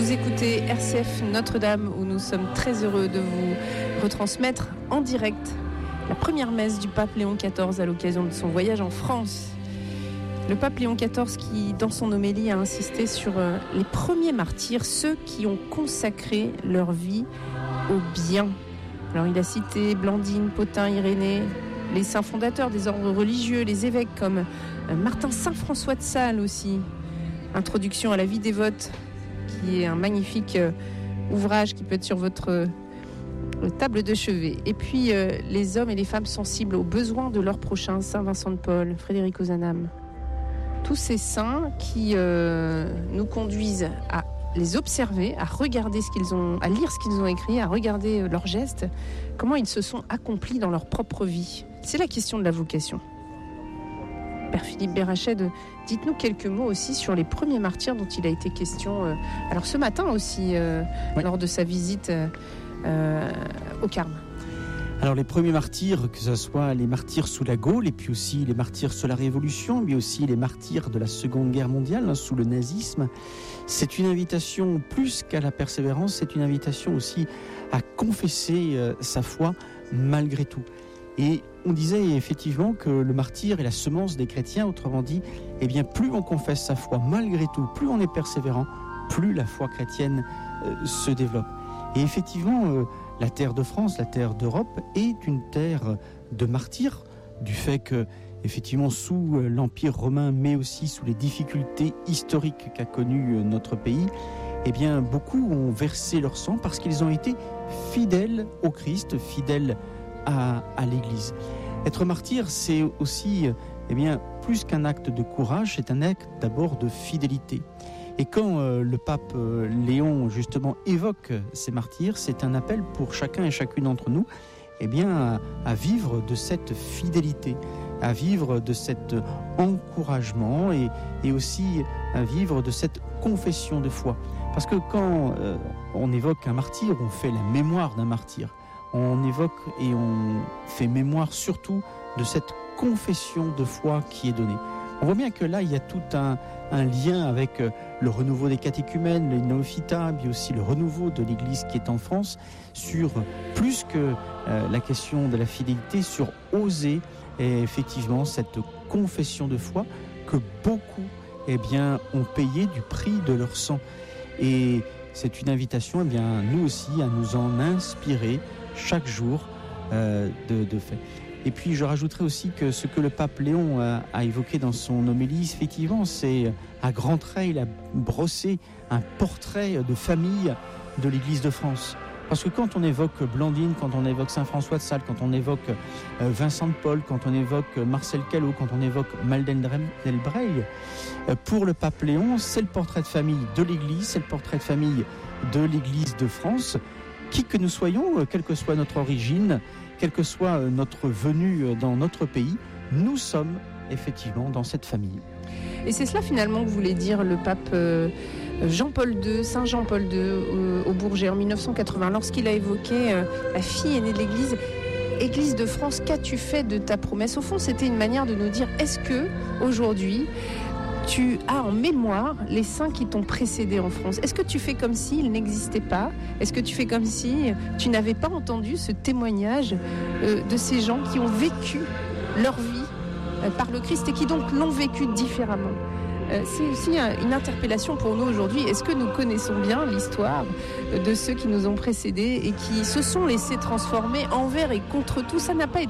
Vous écoutez RCF Notre-Dame où nous sommes très heureux de vous retransmettre en direct la première messe du pape Léon XIV à l'occasion de son voyage en France. Le pape Léon XIV qui, dans son homélie, a insisté sur les premiers martyrs, ceux qui ont consacré leur vie au bien. Alors il a cité Blandine, Pothin, Irénée, les saints fondateurs des ordres religieux, les évêques comme Martin Saint-François de Sales aussi. Introduction à la vie dévote, qui est un magnifique ouvrage qui peut être sur votre table de chevet. Et puis les hommes et les femmes sensibles aux besoins de leurs prochains, Saint Vincent de Paul, Frédéric Ozanam. Tous ces saints qui nous conduisent à les observer, à regarder ce qu'ils ont, à lire ce qu'ils ont écrit, à regarder leurs gestes, comment ils se sont accomplis dans leur propre vie. C'est la question de la vocation. Père Philippe Bérachet, dites-nous quelques mots aussi sur les premiers martyrs dont il a été question. Alors ce matin aussi, oui, lors de sa visite au Carme. Alors les premiers martyrs, que ce soit les martyrs sous la Gaule, et puis aussi les martyrs sous la Révolution, mais aussi les martyrs de la Seconde Guerre mondiale, sous le nazisme, c'est une invitation plus qu'à la persévérance, c'est une invitation aussi à confesser sa foi malgré tout. Et on disait effectivement que le martyr est la semence des chrétiens, autrement dit, eh bien plus on confesse sa foi malgré tout, plus on est persévérant, plus la foi chrétienne se développe. Et effectivement, la terre de France, la terre d'Europe est une terre de martyrs, du fait que, effectivement, sous l'Empire romain, mais aussi sous les difficultés historiques qu'a connues notre pays, eh bien, beaucoup ont versé leur sang parce qu'ils ont été fidèles au Christ, fidèles à l'Église. Être martyr, c'est aussi, eh bien, plus qu'un acte de courage, c'est un acte d'abord de fidélité. Et quand le pape Léon, justement, évoque ces martyrs, c'est un appel pour chacun et chacune d'entre nous, eh bien, à vivre de cette fidélité, à vivre de cet encouragement et aussi à vivre de cette confession de foi. Parce que quand on évoque un martyr, on fait la mémoire d'un martyr. On évoque et on fait mémoire surtout de cette confession de foi qui est donnée. On voit bien que là, il y a tout un lien avec le renouveau des catéchumènes, les néophytas, mais aussi le renouveau de l'Église qui est en France, sur plus que la question de la fidélité, sur oser effectivement cette confession de foi que beaucoup, eh bien, ont payé du prix de leur sang. Et c'est une invitation, eh bien, nous aussi, à nous en inspirer chaque jour de fait. Et puis je rajouterai aussi que ce que le pape Léon a évoqué dans son homélie, effectivement, c'est à grands traits, il a brossé un portrait de famille de l'Église de France. Parce que quand on évoque Blandine, quand on évoque Saint François de Sales, quand on évoque Vincent de Paul, quand on évoque Marcel Callot, quand on évoque Malden Delbreil, pour le pape Léon, c'est le portrait de famille de l'Église, c'est le portrait de famille de l'Église de France. Qui que nous soyons, quelle que soit notre origine, quelle que soit notre venue dans notre pays, nous sommes effectivement dans cette famille. Et c'est cela finalement que voulait dire le pape Jean-Paul II, Saint Jean-Paul II au Bourget en 1980, lorsqu'il a évoqué la fille aînée de l'Église. Église de France, qu'as-tu fait de ta promesse ? Au fond, c'était une manière de nous dire, est-ce que aujourd'hui tu as en mémoire les saints qui t'ont précédé en France? Est-ce que tu fais comme s'ils n'existaient pas? Est-ce que tu fais comme si tu n'avais pas entendu ce témoignage de ces gens qui ont vécu leur vie par le Christ et qui donc l'ont vécu différemment? C'est aussi une interpellation pour nous aujourd'hui. Est-ce que nous connaissons bien l'histoire de ceux qui nous ont précédés et qui se sont laissés transformer envers et contre tout? Ça n'a pas été